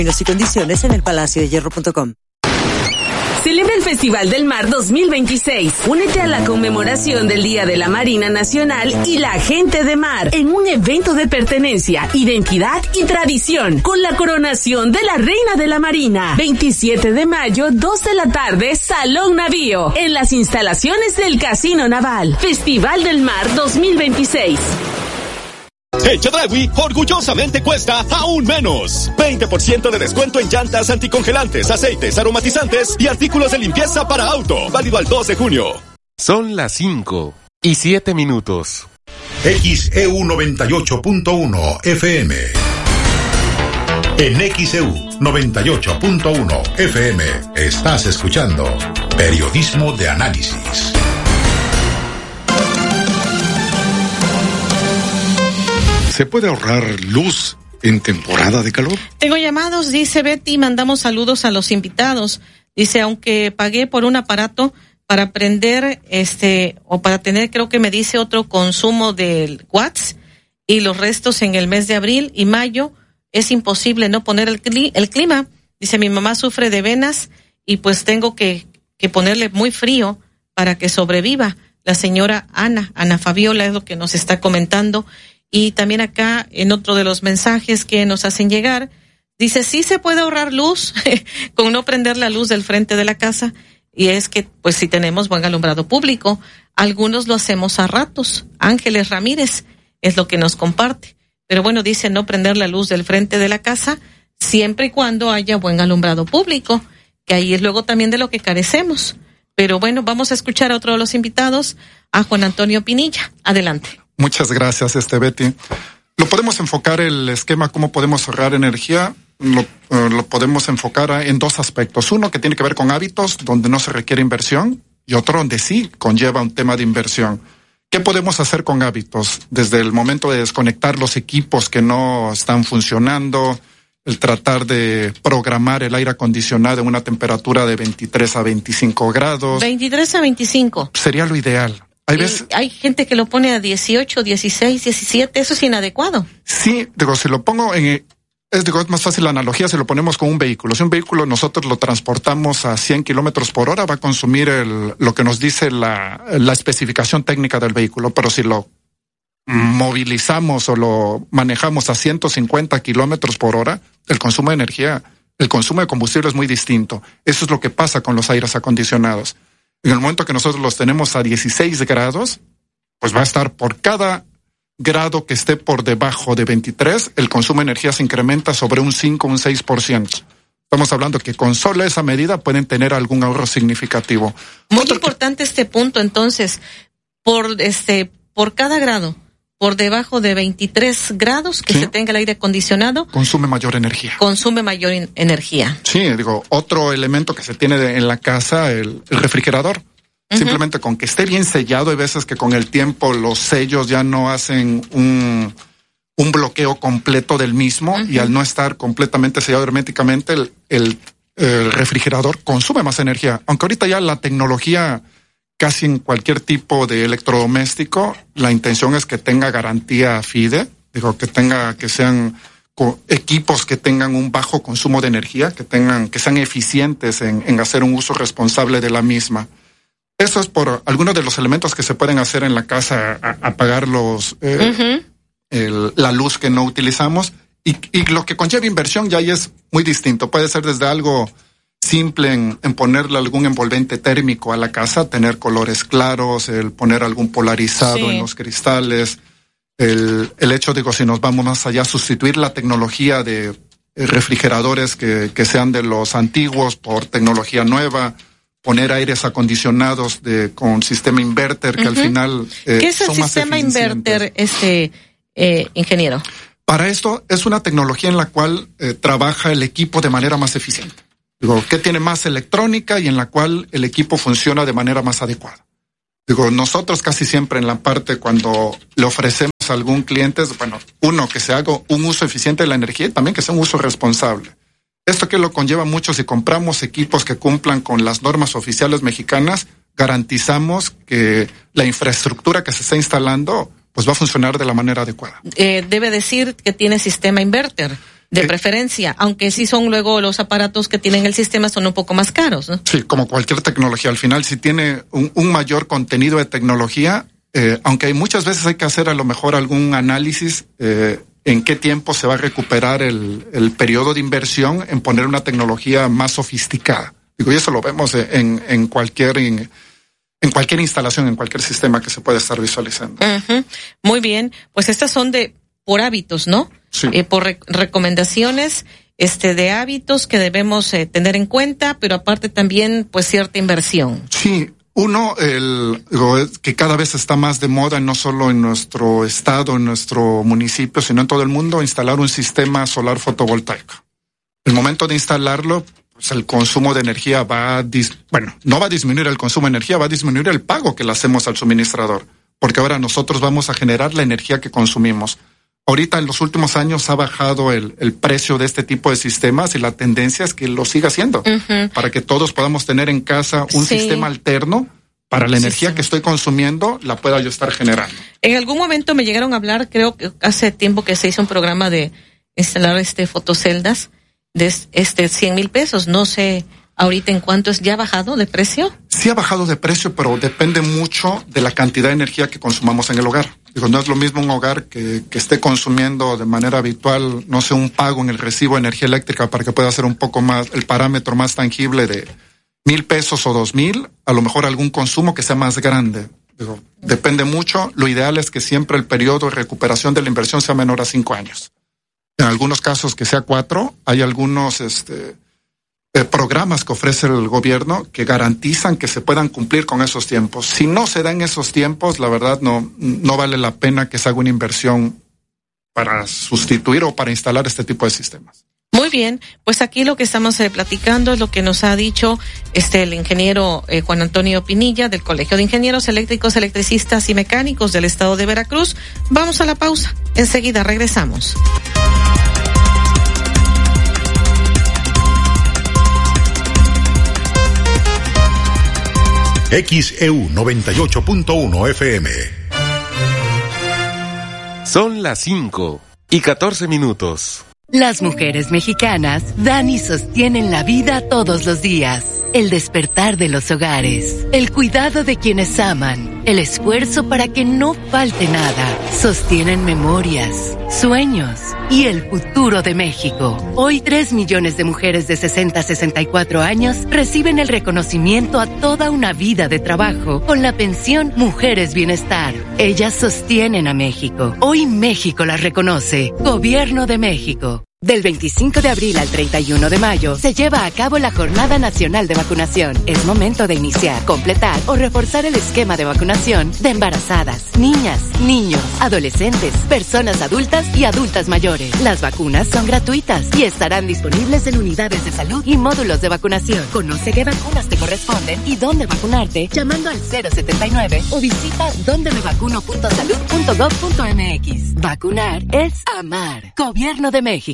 Y condiciones en elpalaciodehierro.com. Celebra el Festival del Mar 2026. Únete a la conmemoración del Día de la Marina Nacional y la Gente de Mar en un evento de pertenencia, identidad y tradición con la coronación de la Reina de la Marina. 27 de mayo, 2 de la tarde, Salón Navío, en las instalaciones del Casino Naval. Festival del Mar 2026. El Chedraui orgullosamente cuesta aún menos. 20% de descuento en llantas anticongelantes, aceites, aromatizantes y artículos de limpieza para auto. Válido al 2 de junio. Son las 5:07. XEU 98.1 FM. En XEU 98.1 FM estás escuchando Periodismo de Análisis. ¿Se puede ahorrar luz en temporada de calor? Tengo llamados, dice Betty, mandamos saludos a los invitados. Dice, aunque pagué por un aparato para prender, o para tener, creo que me dice, otro consumo de watts y los restos en el mes de abril y mayo, es imposible no poner el clima. Dice, mi mamá sufre de venas y pues tengo que ponerle muy frío para que sobreviva. La señora Ana Fabiola es lo que nos está comentando. Y también acá, en otro de los mensajes que nos hacen llegar, dice, sí se puede ahorrar luz con no prender la luz del frente de la casa. Y es que, pues, si tenemos buen alumbrado público, algunos lo hacemos a ratos. Ángeles Ramírez es lo que nos comparte. Pero bueno, dice no prender la luz del frente de la casa siempre y cuando haya buen alumbrado público, que ahí es luego también de lo que carecemos. Pero bueno, vamos a escuchar a otro de los invitados, a Juan Antonio Pinilla. Adelante. Muchas gracias, Betty. Lo podemos enfocar el esquema, cómo podemos ahorrar energía, lo podemos enfocar en dos aspectos. Uno que tiene que ver con hábitos, donde no se requiere inversión, y otro donde sí conlleva un tema de inversión. ¿Qué podemos hacer con hábitos? Desde el momento de desconectar los equipos que no están funcionando, el tratar de programar el aire acondicionado en una temperatura de 23 a 25 grados. 23 a 25. Sería lo ideal. Hay gente que lo pone a 18, 16, 17, eso es inadecuado. Sí, si lo pongo es más fácil la analogía si lo ponemos con un vehículo. Si un vehículo nosotros lo transportamos a 100 kilómetros por hora, va a consumir lo que nos dice la especificación técnica del vehículo, pero si lo movilizamos o lo manejamos a 150 kilómetros por hora, el consumo de energía, el consumo de combustible es muy distinto. Eso es lo que pasa con los aires acondicionados. En el momento que nosotros los tenemos a 16 grados, pues va a estar por cada grado que esté por debajo de 23, el consumo de energía se incrementa sobre un 5, un 6%. Estamos hablando que con solo esa medida pueden tener algún ahorro significativo. Muy importante este punto, entonces, por cada grado, por debajo de 23 grados que se tenga el aire acondicionado, consume mayor energía. Sí, otro elemento que se tiene en la casa, el refrigerador. Uh-huh. Simplemente con que esté bien sellado, hay veces que con el tiempo los sellos ya no hacen un bloqueo completo del mismo, uh-huh. Y al no estar completamente sellado herméticamente, el refrigerador consume más energía. Aunque ahorita ya la tecnología, casi en cualquier tipo de electrodoméstico, la intención es que tenga garantía FIDE, que sean equipos que tengan un bajo consumo de energía, que sean eficientes en hacer un uso responsable de la misma. Eso es por algunos de los elementos que se pueden hacer en la casa, apagar uh-huh. La luz que no utilizamos, y lo que conlleva inversión ya ahí es muy distinto. Puede ser desde algo simple en ponerle algún envolvente térmico a la casa, tener colores claros, el poner algún polarizado en los cristales, el hecho, si nos vamos más allá, sustituir la tecnología de refrigeradores que sean de los antiguos por tecnología nueva, poner aires acondicionados con sistema inverter, que uh-huh. Al final ¿qué es el sistema inverter, ingeniero? Para esto es una tecnología en la cual trabaja el equipo de manera más eficiente. Que tiene más electrónica y en la cual el equipo funciona de manera más adecuada. Nosotros casi siempre en la parte cuando le ofrecemos a algún cliente, uno, que se haga un uso eficiente de la energía y también que sea un uso responsable. Esto que lo conlleva mucho, si compramos equipos que cumplan con las normas oficiales mexicanas, garantizamos que la infraestructura que se está instalando pues va a funcionar de la manera adecuada. Debe decir que tiene sistema inverter. de preferencia, aunque sí son luego los aparatos que tienen el sistema son un poco más caros, ¿no? Sí, como cualquier tecnología, al final si tiene un mayor contenido de tecnología, aunque muchas veces hay que hacer a lo mejor algún análisis en qué tiempo se va a recuperar el periodo de inversión en poner una tecnología más sofisticada. Digo, y eso lo vemos en cualquier instalación, en cualquier sistema que se pueda estar visualizando. Uh-huh. Muy bien, pues estas son por hábitos, ¿no? Sí. Por recomendaciones de hábitos que debemos tener en cuenta, pero aparte también pues cierta inversión. Sí, uno, que cada vez está más de moda, no solo en nuestro estado, en nuestro municipio, sino en todo el mundo, instalar un sistema solar fotovoltaico. El momento de instalarlo, pues el consumo de energía no va a disminuir el consumo de energía, va a disminuir el pago que le hacemos al suministrador, porque ahora nosotros vamos a generar la energía que consumimos. Ahorita en los últimos años ha bajado el precio de este tipo de sistemas y la tendencia es que lo siga haciendo, para que todos podamos tener en casa un sistema alterno para la energía que estoy consumiendo, la pueda yo estar generando. En algún momento me llegaron a hablar, creo que hace tiempo que se hizo un programa de instalar fotoceldas de 100,000 pesos, no sé ahorita en cuánto ¿ya ha bajado de precio? Sí ha bajado de precio, pero depende mucho de la cantidad de energía que consumamos en el hogar. Digo, no es lo mismo un hogar que esté consumiendo de manera habitual, no sé, un pago en el recibo de energía eléctrica para que pueda ser un poco más, el parámetro más tangible de 1,000 pesos o 2,000, a lo mejor algún consumo que sea más grande. Digo, depende mucho. Lo ideal es que siempre el periodo de recuperación de la inversión sea menor a 5 años. En algunos casos que sea 4, hay algunos, programas que ofrece el gobierno que garantizan que se puedan cumplir con esos tiempos. Si no se dan esos tiempos, la verdad no vale la pena que se haga una inversión para sustituir o para instalar este tipo de sistemas. Muy bien, pues aquí lo que estamos platicando es lo que nos ha dicho el ingeniero Juan Antonio Pinilla del Colegio de Ingenieros Eléctricos, Electricistas y Mecánicos del Estado de Veracruz. Vamos a la pausa, enseguida regresamos. XEU 98.1 FM. Son las 5:14. Las mujeres mexicanas dan y sostienen la vida todos los días. El despertar de los hogares, el cuidado de quienes aman, el esfuerzo para que no falte nada. Sostienen memorias, sueños y el futuro de México. Hoy 3 millones de mujeres de 60 a 64 años reciben el reconocimiento a toda una vida de trabajo con la pensión Mujeres Bienestar. Ellas sostienen a México. Hoy México las reconoce. Gobierno de México. Del 25 de abril al 31 de mayo se lleva a cabo la Jornada Nacional de Vacunación. Es momento de iniciar, completar o reforzar el esquema de vacunación de embarazadas, niñas, niños, adolescentes, personas adultas y adultas mayores. Las vacunas son gratuitas y estarán disponibles en unidades de salud y módulos de vacunación. Conoce qué vacunas te corresponden y dónde vacunarte llamando al 079 o visita dondemevacuno.salud.gov.mx. Vacunar es amar. Gobierno de México.